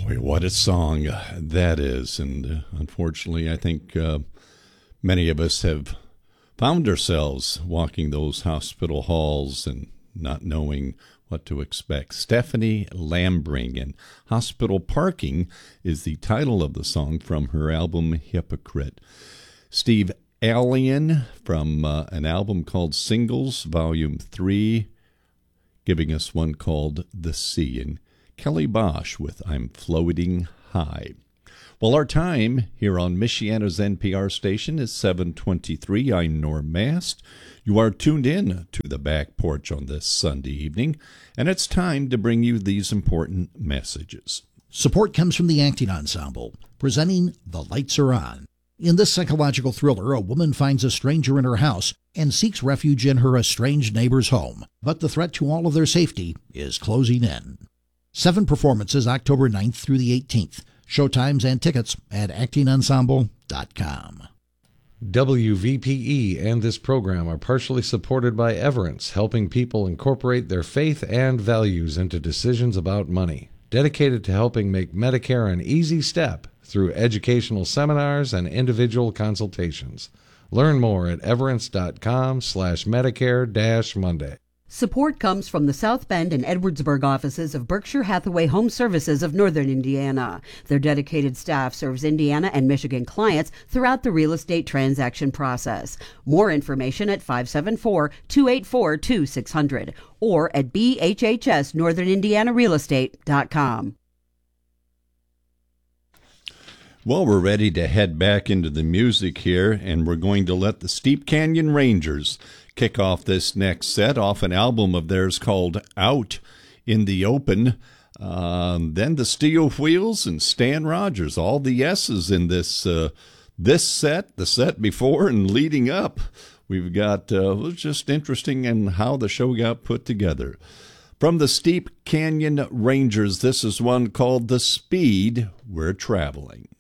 Boy, what a song that is. And unfortunately, I think many of us have found ourselves walking those hospital halls and not knowing what to expect. Stephanie Lambring, and Hospital Parking is the title of the song from her album Hypocrite. Steve Alien from an album called Singles, Volume 3, giving us one called The Sea. And Kelly Bosch with I'm Floating High. Well, our time here on Michiana's NPR station is 7:23. I'm Norm Mast. You are tuned in to the back porch on this Sunday evening, and it's time to bring you these important messages. Support comes from the Acting Ensemble, presenting The Lights Are On. In this psychological thriller, a woman finds a stranger in her house and seeks refuge in her estranged neighbor's home. But the threat to all of their safety is closing in. 7 performances October 9th through the 18th. Showtimes and tickets at actingensemble.com. WVPE and this program are partially supported by Everence, helping people incorporate their faith and values into decisions about money. Dedicated to helping make Medicare an easy step through educational seminars and individual consultations. Learn more at everence.com/Medicare-Monday. Support comes from the South Bend and Edwardsburg offices of Berkshire Hathaway Home Services of Northern Indiana. Their dedicated staff serves Indiana and Michigan clients throughout the real estate transaction process. More information at 574-284-2600 or at bhhsnorthernindianarealestate.com. Well, we're ready to head back into the music here, and we're going to let the Steep Canyon Rangers kick off this next set off an album of theirs called Out in the Open. Then the Steel Wheels and Stan Rogers, all the S's in this set, the set before and leading up. We've got, it was just interesting in how the show got put together. From the Steep Canyon Rangers, this is one called The Speed We're Traveling.